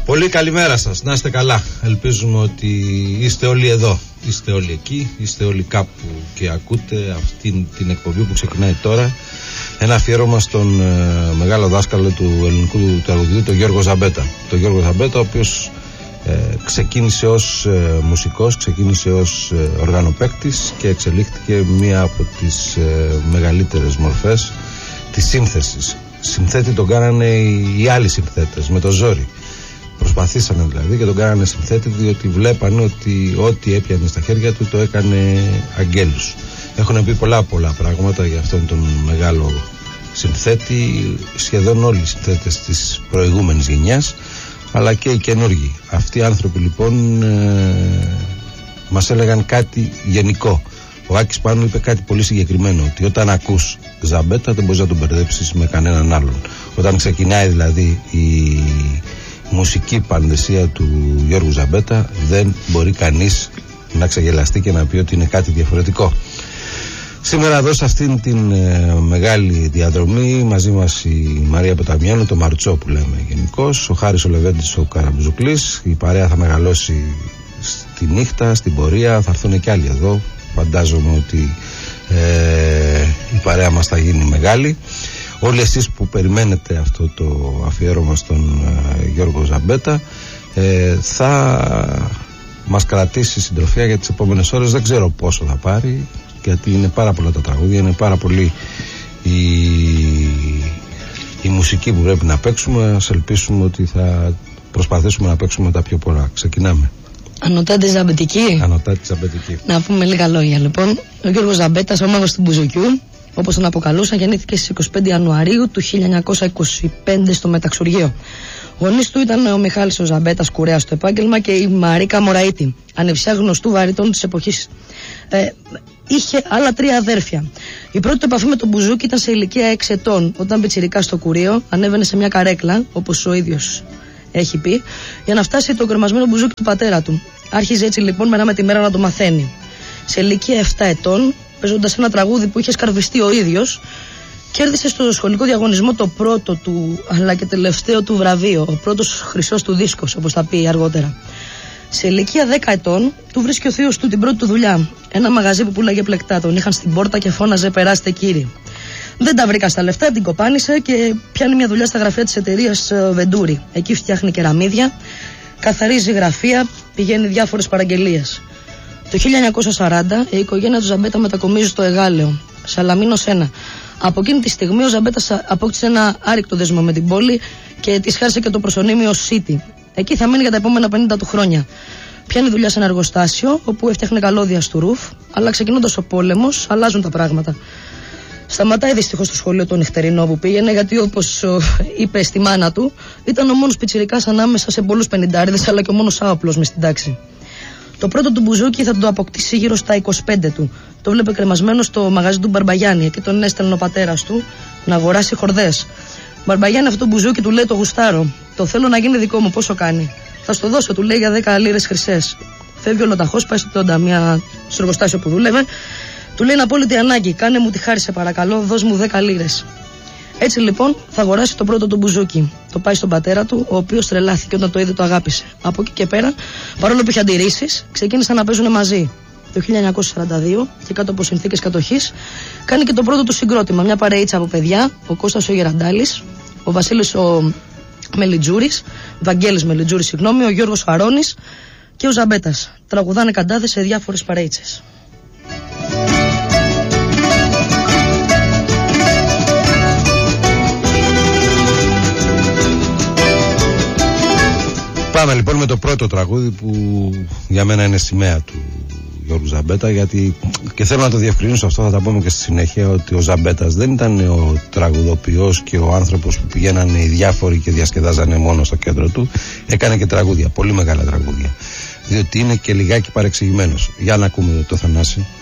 Πολύ καλημέρα σας, να είστε καλά. Ελπίζουμε ότι είστε όλοι εδώ, είστε όλοι εκεί, είστε όλοι κάπου και ακούτε αυτήν την εκπομπή που ξεκινάει τώρα. Ένα αφιέρωμα στον μεγάλο δάσκαλο του ελληνικού τραγουδιού, τον Γιώργο Ζαμπέτα. Τον Γιώργο Ζαμπέτα, ο οποίος ξεκίνησε ως μουσικός, ξεκίνησε ως οργανοπαίκτης και εξελίχθηκε μία από τις μεγαλύτερες μορφές της σύνθεσης. Συνθέτη τον κάνανε οι άλλοι συνθέτες με το ζόρι. Προσπαθήσανε δηλαδή και τον κάνανε συνθέτη, διότι βλέπανε ότι ό,τι έπιανε στα χέρια του το έκανε αγγέλους. Έχουν πει πολλά πράγματα για αυτόν τον μεγάλο συνθέτη, σχεδόν όλοι οι συνθέτες της προηγούμενης γενιάς, αλλά και οι καινούργοι. Αυτοί οι άνθρωποι λοιπόν μας έλεγαν κάτι γενικό. Ο Άκης Πάνου είπε κάτι πολύ συγκεκριμένο, ότι όταν ακούς Ζαμπέτα δεν μπορείς να τον μπερδέψεις με κανέναν άλλον. Όταν ξεκινάει δηλαδή η μουσική πανδεσία του Γιώργου Ζαμπέτα, δεν μπορεί κανείς να ξεγελαστεί και να πει ότι είναι κάτι διαφορετικό. Σήμερα εδώ σε αυτήν την μεγάλη διαδρομή μαζί μας η Μαρία Ποταμιάνου, το Μαρτσό που λέμε γενικώς, ο Χάρης ο Λεβέντης, ο Καραμπουζουκλής. Η παρέα θα μεγαλώσει στη νύχτα, στην πορεία, θα έρθουν και άλλοι εδώ. Φαντάζομαι ότι η παρέα μας θα γίνει μεγάλη. Όλοι εσείς που περιμένετε αυτό το αφιέρωμα στον Γιώργο Ζαμπέτα, θα μας κρατήσει συντροφιά για τις επόμενες ώρες. Δεν ξέρω πόσο θα πάρει, γιατί είναι πάρα πολλά τα τραγούδια, είναι πάρα πολύ η μουσική που πρέπει να παίξουμε. Ας ελπίσουμε ότι θα προσπαθήσουμε να παίξουμε τα πιο πολλά. Ξεκινάμε. Ανωτάτη Ζαμπετική. Ανωτάτη Ζαμπετική. Να πούμε λίγα λόγια λοιπόν. Ο Γιώργος Ζαμπέτας, ο μάγος του Μπουζουκιού, όπως τον αποκαλούσαν, γεννήθηκε στις 25 Ιανουαρίου του 1925 στο Μεταξουργείο. Γονείς του ήταν ο Μιχάλης ο Ζαμπέτας, κουρέας στο επάγγελμα, και η Μαρίκα Μωραΐτη, ανεψιά γνωστού βαριτών της εποχής. Είχε άλλα 3 αδέρφια. Η πρώτη επαφή με τον μπουζούκι ήταν σε ηλικία 6 ετών, όταν πιτσιρικά στο κουρείο ανέβαινε σε μια καρέκλα, όπως ο ίδιος έχει πει, για να φτάσει το κρεμασμένο μπουζούκι του πατέρα του. Άρχιζε έτσι λοιπόν μέρα με τη μέρα να το μαθαίνει. Σε ηλικία 7 ετών, παίζοντας ένα τραγούδι που είχε σκαρβιστεί ο ίδιος, κέρδισε στο σχολικό διαγωνισμό το πρώτο του αλλά και τελευταίο του βραβείο, ο πρώτος χρυσός του δίσκος, όπως θα πει αργότερα. Σε ηλικία 10 ετών του βρίσκει ο θείος του την πρώτη του δουλειά. Ένα μαγαζί που πουλάγε πλεκτά. Τον είχαν στην πόρτα και φώναζε «Περάστε κύριοι». Δεν τα βρήκα στα λεφτά, την κοπάνισε και πιάνει μια δουλειά στα γραφεία της εταιρείας Βεντούρη. Εκεί φτιάχνει κεραμίδια, καθαρίζει γραφεία, πηγαίνει διάφορες παραγγελίες. Το 1940 η οικογένεια του Ζαμπέτα μετακομίζει στο Εγάλεο, Σαλαμίνος 1. Από εκείνη τη στιγμή ο Ζαμπέτας απόκτησε ένα άρρηκτο δέσμο με την πόλη και της χάρισε και το προσωνύμιο City. Εκεί θα μείνει για τα επόμενα 50 του χρόνια. Πιάνει δουλειά σε ένα εργοστάσιο όπου έφτιαχνε καλώδια στο ρουφ, αλλά ξεκινώντας ο πόλεμος αλλάζουν τα πράγματα. Σταματάει δυστυχώς το σχολείο το νυχτερινό που πήγαινε, γιατί όπως είπε στη μάνα του, ήταν ο μόνος πιτσιρικάς ανάμεσα σε πολλούς πενηντάριδες, αλλά και ο μόνος άοπλος μες στην τάξη. Το πρώτο του μπουζούκι θα το αποκτήσει γύρω στα 25 του. Το βλέπε κρεμασμένο στο μαγαζί του Μπαρμπαγιάννη. Εκεί τον έστελνε ο πατέρας του να αγοράσει χορδές. Μπαρμπαγιάννη, αυτό το μπουζούκι του λέει: το γουστάρω. Το θέλω να γίνει δικό μου. Πόσο κάνει? Θα στο δώσω, του λέει, για 10 λίρες χρυσές. Φεύγει ολοταχώς, πάει στο ταμείο, στο εργοστάσιο που δούλευε. Του λέει: είναι απόλυτη ανάγκη. Κάνε μου τη χάρη, σε παρακαλώ, δώσ' μου 10 λίρες. Έτσι λοιπόν θα αγοράσει το πρώτο του μπουζούκι. Το πάει στον πατέρα του, ο οποίος τρελάθηκε όταν το είδε, το αγάπησε. Από εκεί και πέρα, παρόλο που είχε αντιρρήσεις, ξεκίνησαν να παίζουν μαζί. Το 1942 και κάτω από συνθήκες κατοχής, κάνει και το πρώτο του συγκρότημα. Μια παρεΐτσα από παιδιά, ο Κώστας ο Γεραντάλης, ο Βασίλης ο Μελιτζούρης, Βαγγέλης Μελιτζούρης, συγγνώμη, ο Γιώργος Χαρώνης και ο Ζαμπέτας. Τραγουδάνε καντάδες σε διάφορες παρεΐτσες. Πάμε λοιπόν με το πρώτο τραγούδι που για μένα είναι σημαία του Γιώργου Ζαμπέτα, γιατί και θέλω να το διευκρινίσω αυτό, θα τα πούμε και στη συνέχεια, ότι ο Ζαμπέτας δεν ήταν ο τραγουδοποιός και ο άνθρωπος που πηγαίνανε οι διάφοροι και διασκεδάζανε μόνο στο κέντρο του. Έκανε και τραγούδια, πολύ μεγάλα τραγούδια, διότι είναι και λιγάκι παρεξηγημένος. Για να ακούμε το Θανάση.